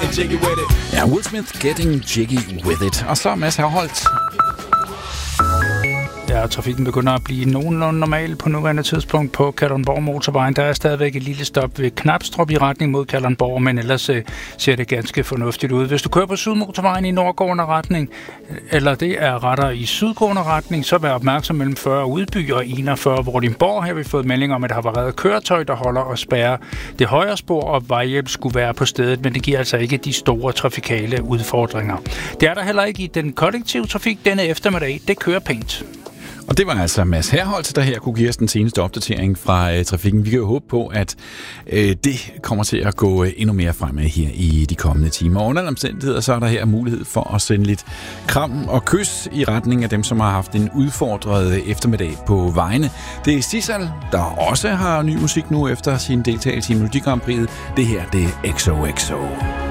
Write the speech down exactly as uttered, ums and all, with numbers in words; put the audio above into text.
getting jiggy with it. Ja, Will Smith, Getting Jiggy With It. Og så Mads Herholdt. Ja, trafikken begynder at blive nogenlunde normal på nuværende tidspunkt på Kalundborg Motorvejen. Der er stadigvæk et lille stop ved Knabstrup i retning mod Kalundborg, men ellers øh, ser det ganske fornuftigt ud. Hvis du kører på Sydmotorvejen i nordgående retning, eller det er rettere i sydgående retning, så vær opmærksom mellem fyrre Udby og enogfyrre Vordingborg. Her har vi fået melding om, at der har været køretøj, der holder og spærrer det højre spor, og vejhjælp skulle være på stedet, men det giver altså ikke de store trafikale udfordringer. Det er der heller ikke i den kollektive trafik denne eftermiddag. Det kører pænt. Og det var altså Mads Herholdt, der her kunne give os den seneste opdatering fra øh, trafikken. Vi kan jo håbe på, at øh, det kommer til at gå øh, endnu mere fremad her i de kommende timer. Og under omstændigheder, så er der her mulighed for at sende lidt kram og kys i retning af dem, som har haft en udfordret eftermiddag på vejene. Det er Sissal, der også har ny musik nu efter sin deltagelse i Melodi Grand Prix'et. Det her, det er X O X O.